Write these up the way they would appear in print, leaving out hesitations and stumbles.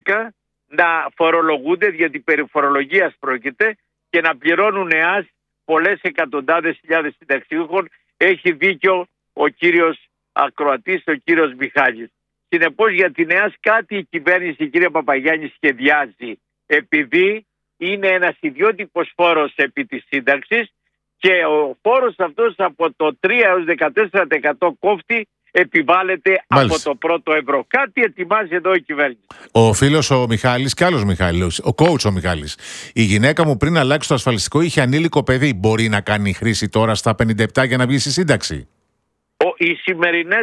ΕΑΣΚΑ να φορολογούνται, γιατί περί φορολογίας πρόκειται, και να πληρώνουν ΕΑΣ πολλές εκατοντάδες χιλιάδες συνταξιούχων. Έχει δίκιο ο κύριος ακροατής, ο κύριος Μιχάλης. Συνεπώς για την ΕΑΣ κάτι η κυβέρνηση, κύριε Παπαγιάννη, σχεδιάζει, επειδή είναι ένας ιδιότυπος φόρος επί της σύνταξης και ο φόρος αυτός από το 3 έως 14% κόφτη επιβάλλεται από το πρώτο ευρώ. Κάτι ετοιμάζει εδώ η κυβέρνηση. Ο φίλος ο Μιχάλης και άλλος Μιχάλης, ο coach ο Μιχάλης. Η γυναίκα μου πριν αλλάξει το ασφαλιστικό είχε ανήλικο παιδί. Μπορεί να κάνει χρήση τώρα στα 57 για να βγει στη σύνταξη? Οι σημερινές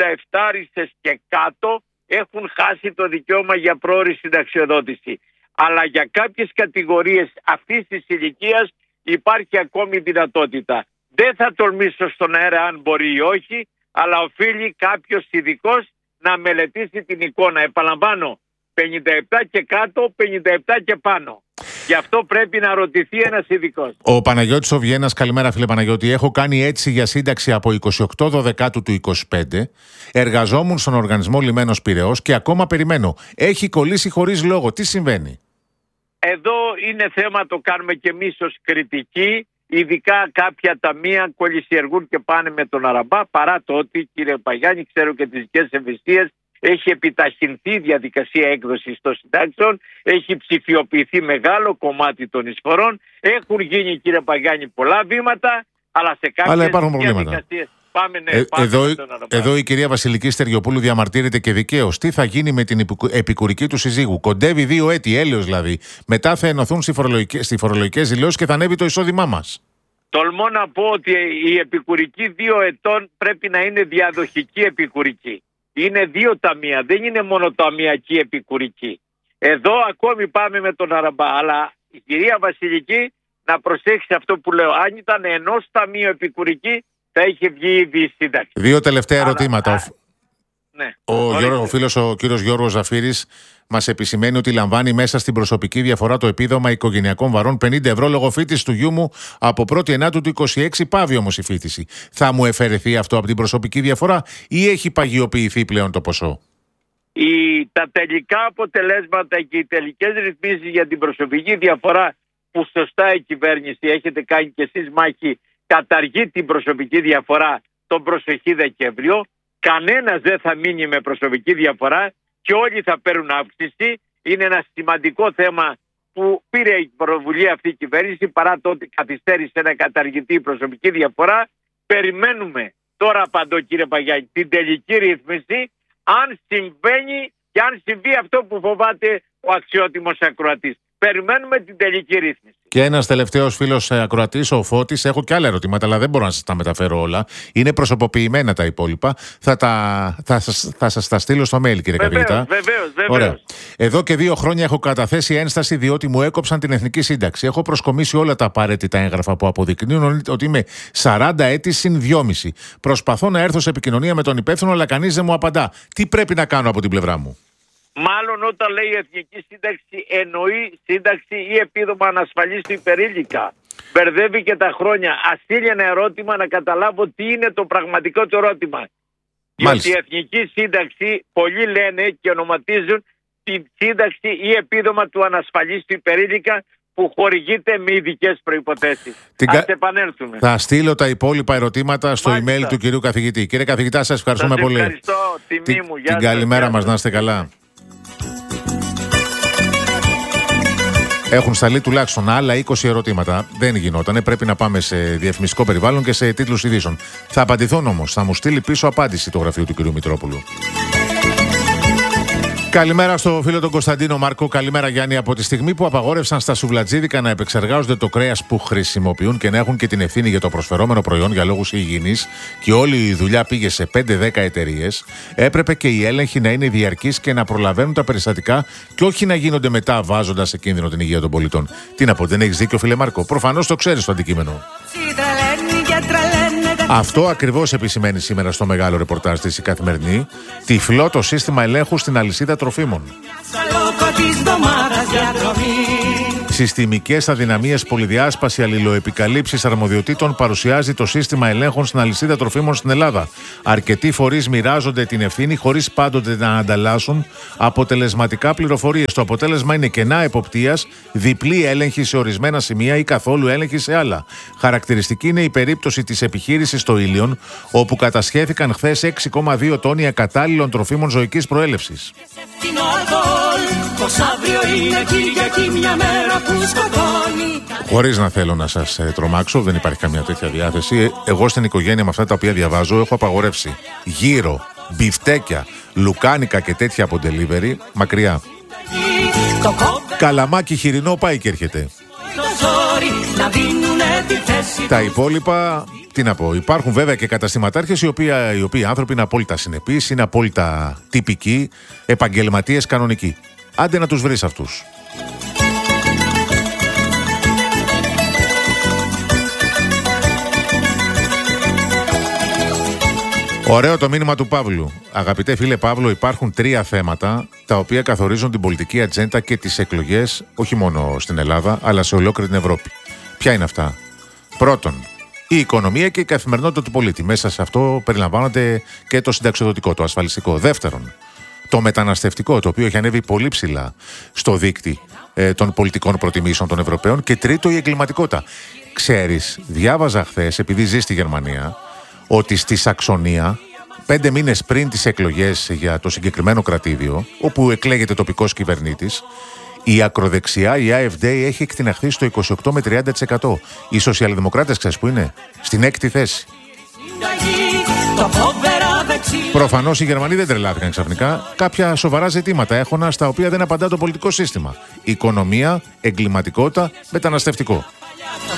57 και κάτω έχουν χάσει το δικαίωμα για πρόωρη συνταξιοδότηση. Αλλά για κάποιες κατηγορίες αυτής της ηλικίας υπάρχει ακόμη δυνατότητα. Δεν θα τολμήσω στον αέρα αν μπορεί ή όχι, αλλά οφείλει κάποιος ειδικός να μελετήσει την εικόνα. Επαναλαμβάνω, 57 και κάτω, 57 και πάνω. Γι' αυτό πρέπει να ρωτηθεί ένας ειδικός. Ο Παναγιώτης ο Βιένας, καλημέρα φίλε Παναγιώτη. Έχω κάνει αίτηση για σύνταξη από 28 Δεκάτου του 25. Εργαζόμουν στον οργανισμό Λιμένος Πειραιώς και ακόμα περιμένω. Έχει κολλήσει χωρίς λόγο. Τι συμβαίνει? Εδώ είναι θέμα, το κάνουμε και εμείς ως κριτική. Ειδικά κάποια ταμεία κολλησιεργούν και πάνε με τον Αραμπά, παρά το ότι, κύριε Παγιάννη, ξέρω και τις δικές ευαισθησίες, έχει επιταχυνθεί η διαδικασία έκδοσης των συντάξεων, έχει ψηφιοποιηθεί μεγάλο κομμάτι των εισφορών, έχουν γίνει, κύριε Παγιάννη, πολλά βήματα, αλλά σε κάποιες διαδικασίες πάμε, εδώ η κυρία Βασιλική Στεριοπούλου διαμαρτύρεται και δικαίως. Τι θα γίνει με την επικουρική του συζύγου? Κοντεύει 2 έτη, έλεος δηλαδή. Μετά θα ενωθούν στις φορολογικές δηλώσεις και θα ανέβει το εισόδημά μας. Τολμώ να πω ότι η επικουρική 2 ετών πρέπει να είναι διαδοχική επικουρική. Είναι 2 ταμεία, δεν είναι μόνο ταμιακή επικουρική. Εδώ ακόμη πάμε με τον Αραμπά, αλλά η κυρία Βασιλική να προσέξει αυτό που λέω. Αν ήταν ενός ταμείου επικουρική, θα είχε βγει ήδη η σύνταξη. 2 τελευταία ερωτήματα. Ναι. Ο φίλος ο κύριος Γιώργος Ζαφύρης μας επισημαίνει ότι λαμβάνει μέσα στην προσωπική διαφορά το επίδομα οικογενειακών βαρών 50 ευρώ λόγω φοίτησης του γιού μου από 1η Ενάτου του 26. Πάβει όμως η φοίτηση. Θα μου εφαιρεθεί αυτό από την προσωπική διαφορά ή έχει παγιοποιηθεί πλέον το ποσό? Τα τελικά αποτελέσματα και οι τελικές ρυθμίσεις για την προσωπική διαφορά που σωστά η κυβέρνηση, έχετε κάνει και εσείς μάχη, καταργεί την προσωπική διαφορά τον προσεχή Δεκέμβριο. Κανένας δεν θα μείνει με προσωπική διαφορά και όλοι θα παίρνουν αύξηση. Είναι ένα σημαντικό θέμα που πήρε η πρωτοβουλία αυτή η κυβέρνηση, παρά το ότι καθυστέρησε να καταργηθεί η προσωπική διαφορά. Περιμένουμε, τώρα απαντώ κύριε Παγιάννη, την τελική ρύθμιση, αν συμβαίνει και αν συμβεί αυτό που φοβάται ο αξιότιμος ακροατής. Περιμένουμε την τελική ρύθμιση. Και ένας τελευταίος φίλος ακροατής, ο Φώτης, έχω και άλλα ερωτήματα, αλλά δεν μπορώ να σας τα μεταφέρω όλα. Είναι προσωποποιημένα τα υπόλοιπα. Θα σας τα στείλω στο mail, κύριε καθηγητά. Βεβαίως. Ωραία. Εδώ και 2 χρόνια έχω καταθέσει ένσταση διότι μου έκοψαν την εθνική σύνταξη. Έχω προσκομίσει όλα τα απαραίτητα έγγραφα που αποδεικνύουν ότι είμαι 40 έτη συν 2,5. Προσπαθώ να έρθω σε επικοινωνία με τον υπεύθυνο, αλλά κανείς δεν μου απαντά. Τι πρέπει να κάνω από την πλευρά μου? Μάλλον όταν λέει εθνική σύνταξη εννοεί σύνταξη ή επίδομα ανασφαλίστου υπερήλικα. Μπερδεύει και τα χρόνια. Ας στείλει ένα ερώτημα να καταλάβω τι είναι το πραγματικό του ερώτημα. Μάλιστα. Γιατί η εθνική σύνταξη, πολλοί λένε και ονοματίζουν τη σύνταξη ή επίδομα του ανασφαλίστου υπερήλικα που χορηγείται με ειδικές προϋποθέσεις. Ας επανέλθουμε. Θα στείλω τα υπόλοιπα ερωτήματα στο email του κυρίου καθηγητή. Κύριε καθηγητά, σας ευχαριστούμε πολύ. Ευχαριστώ, τιμή μου. Την καλημέρα μας, να είστε καλά. Έχουν σταλεί τουλάχιστον άλλα 20 ερωτήματα. Δεν γινότανε. Πρέπει να πάμε σε διαφημιστικό περιβάλλον και σε τίτλους ειδήσεων. Θα απαντηθούν όμως. Θα μου στείλει πίσω απάντηση το γραφείο του κ. Μητρόπουλου. Καλημέρα στο φίλο τον Κωνσταντίνο Μάρκο. Καλημέρα Γιάννη. Από τη στιγμή που απαγόρευσαν στα σουβλατζίδικα να επεξεργάζονται το κρέας που χρησιμοποιούν και να έχουν και την ευθύνη για το προσφερόμενο προϊόν για λόγους υγιεινής και όλη η δουλειά πήγε σε 5-10 εταιρείες, έπρεπε και οι έλεγχοι να είναι διαρκείς και να προλαβαίνουν τα περιστατικά και όχι να γίνονται μετά βάζοντας σε κίνδυνο την υγεία των πολιτών. Τι να πω, δεν έχεις δίκιο φίλε Μάρκο? Προφανώς το ξέρεις το αντικείμενο. Αυτό ακριβώς επισημαίνει σήμερα στο μεγάλο ρεπορτάζ της η Καθημερινή. Τυφλό το σύστημα ελέγχου στην αλυσίδα τροφίμων. συστημικές αδυναμίες, πολυδιάσπαση, αλληλοεπικαλύψεις αρμοδιοτήτων παρουσιάζει το σύστημα ελέγχων στην αλυσίδα τροφίμων στην Ελλάδα. Αρκετοί φορείς μοιράζονται την ευθύνη χωρίς πάντοτε να ανταλλάσσουν αποτελεσματικά πληροφορίες. Το αποτέλεσμα είναι κενά εποπτείας, διπλή έλεγχη σε ορισμένα σημεία ή καθόλου έλεγχη σε άλλα. Χαρακτηριστική είναι η περίπτωση της επιχείρησης στο Ήλιον, όπου κατασχέθηκαν χθες 6,2 τόνοι ακατάλληλων τροφίμων ζωικής προέλευσης. Χωρίς να θέλω να σας τρομάξω, δεν υπάρχει καμία τέτοια διάθεση. Εγώ στην οικογένεια με αυτά τα οποία διαβάζω έχω απαγορεύσει γύρο, μπιφτέκια, λουκάνικα και τέτοια από delivery μακριά. Καλαμάκι χοιρινό πάει και έρχεται. Τα υπόλοιπα, τι να πω, υπάρχουν βέβαια και καταστηματάρχες οι οποίοι άνθρωποι είναι απόλυτα συνεπείς, είναι απόλυτα τυπικοί, επαγγελματίες κανονικοί. Άντε να τους βρεις αυτούς. Ωραίο το μήνυμα του Παύλου. Αγαπητέ φίλε Παύλο, υπάρχουν 3 θέματα τα οποία καθορίζουν την πολιτική ατζέντα και τις εκλογές, όχι μόνο στην Ελλάδα, αλλά σε ολόκληρη την Ευρώπη. Ποια είναι αυτά? Πρώτον, η οικονομία και η καθημερινότητα του πολίτη. Μέσα σε αυτό περιλαμβάνονται και το συνταξιοδοτικό, το ασφαλιστικό. Δεύτερον, το μεταναστευτικό, το οποίο έχει ανέβει πολύ ψηλά στο δείκτη των πολιτικών προτιμήσεων των Ευρωπαίων. Και τρίτο, η εγκληματικότητα. Ξέρεις, διάβαζα χθες, επειδή ζει στη Γερμανία, ότι στη Σαξονία, 5 μήνες πριν τις εκλογές για το συγκεκριμένο κρατήδιο, όπου εκλέγεται τοπικός κυβερνήτης, η ακροδεξιά, η AfD, έχει εκτιναχθεί στο 28 με 30%. Οι σοσιαλδημοκράτες, ξέρεις που είναι? Στην 6η θέση. Προφανώς οι Γερμανοί δεν τρελάθηκαν ξαφνικά. Κάποια σοβαρά ζητήματα έχωνα στα οποία δεν απαντά το πολιτικό σύστημα. Οικονομία, εγκληματικότητα, μεταναστευτικό.